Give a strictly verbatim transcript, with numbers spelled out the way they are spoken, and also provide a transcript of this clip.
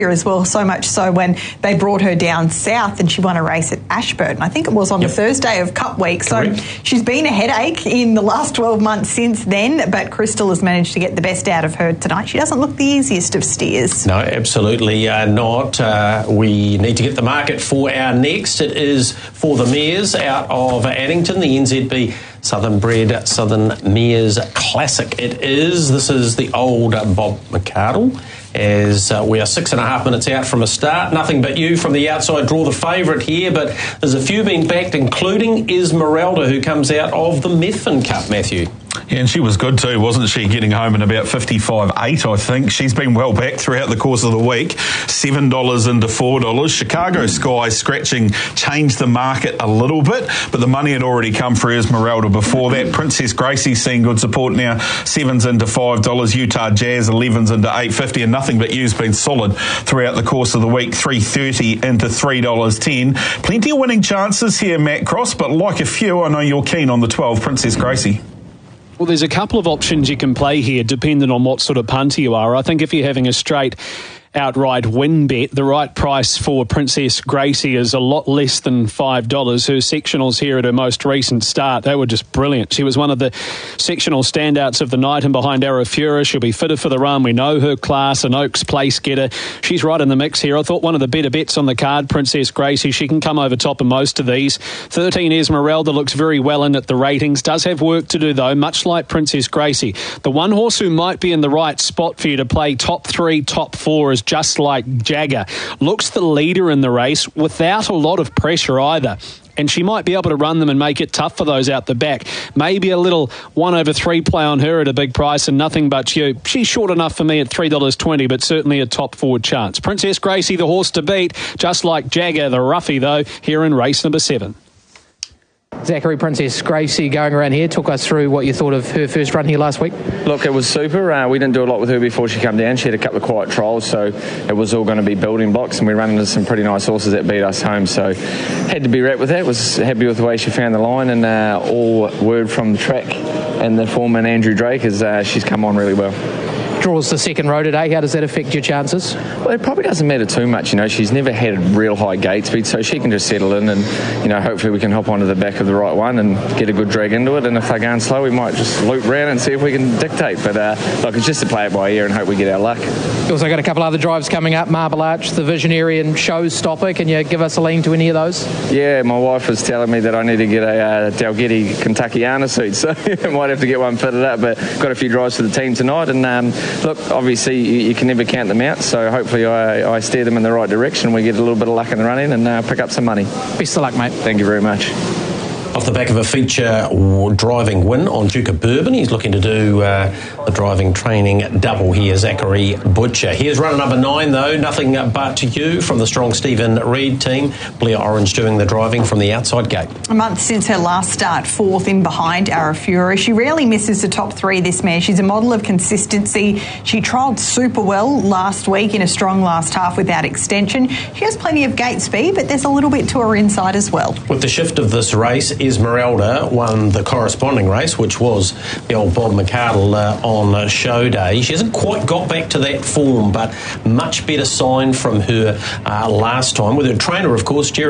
as well, so much so when they brought her down south and she won a race at Ashburton. I think it was on yep. the Thursday of Cup Week. So Correct. She's been a headache in the last twelve months since then, but Crystal has managed to get the best out of her tonight. She doesn't look the easiest of steers. No, absolutely uh, not. Uh, we need to get the market for our next. It is for the mares out of Addington, the N Z B Southern Bred Southern Mares Classic. It is. This is the old Bob McArdle. As uh, we are six and a half minutes out from a start. Nothing But You from the outside draw the favourite here, but there's a few being backed, including Esmeralda, who comes out of the Methven Cup, Matthew. Yeah, and she was good too, wasn't she? Getting home in about fifty-five eight, I think. She's been well back throughout the course of the week. seven dollars into four dollars. Chicago Sky scratching changed the market a little bit, but the money had already come for Esmeralda before that. Princess Gracie seeing good support now. sevens into five dollars. Utah Jazz elevens into eight fifty, and Nothing But You's been solid throughout the course of the week. three thirty into three dollars ten. Plenty of winning chances here, Matt Cross, but like a few, I know you're keen on the twelve, Princess Gracie. Well, there's a couple of options you can play here, depending on what sort of punter you are. I think if you're having a straight outright win bet, the right price for Princess Gracie is a lot less than five dollars. Her sectionals here at her most recent start, they were just brilliant. She was one of the sectional standouts of the night, and behind Arafura, she'll be fitted for the run. We know her class, an Oaks place getter. She's right in the mix here. I thought one of the better bets on the card, Princess Gracie. She can come over top of most of these. thirteen Esmeralda looks very well in at the ratings. Does have work to do, though, much like Princess Gracie. The one horse who might be in the right spot for you to play top three, top four is Just Like Jagger. Looks the leader in the race without a lot of pressure either. And she might be able to run them and make it tough for those out the back. Maybe a little one over three play on her at a big price and Nothing But You. She's short enough for me at three dollars twenty, but certainly a top forward chance. Princess Gracie, the horse to beat. Just Like Jagger, the roughie, though, here in race number seven. Zachary, Princess Gracie going around here, took us through what you thought of her first run here last week. Look, it was super. Uh, we didn't do a lot with her before she came down. She had a couple of quiet trials, so it was all going to be building blocks, and we ran into some pretty nice horses that beat us home. So had to be wrapped with that. Was happy with the way she found the line, and uh, all word from the track and the foreman Andrew Drake is uh, she's come on really well. Draws the second row today. How does that affect your chances? Well, it probably doesn't matter too much. You know, she's never had real high gate speed, so she can just settle in and, you know, hopefully we can hop onto the back of the right one and get a good drag into it. And if they're going slow, we might just loop round and see if we can dictate. But, uh, look, it's just to play it by ear and hope we get our luck. You also got a couple other drives coming up, Marble Arch, the Visionary and Showstopper. Can you give us a lean to any of those? Yeah, my wife was telling me that I need to get a uh, Dalgety Kentuckiana suit, so I might have to get one fitted up. But got a few drives for the team tonight. And, um, look, obviously, You, you can never count them out, so hopefully I, I steer them in the right direction. We get a little bit of luck in the running and uh, pick up some money. Best of luck, mate. Thank you very much. Off the back of a feature driving win on Duke of Bourbon, he's looking to do uh, the driving training double here, Zachary Butcher. Here's runner number nine, though, Nothing But You from the strong Stephen Reid team. Blair Orange doing the driving from the outside gate. A month since her last start, fourth in behind Arafura. She rarely misses the top three, this mare. She's a model of consistency. She trialled super well last week in a strong last half without extension. She has plenty of gate speed, but there's a little bit to her inside as well. With the shift of this race, Esmeralda won the corresponding race, which was the old Bob McArdle uh, on show day. She hasn't quite got back to that form, but much better sign from her uh, last time. With her trainer, of course, Jerry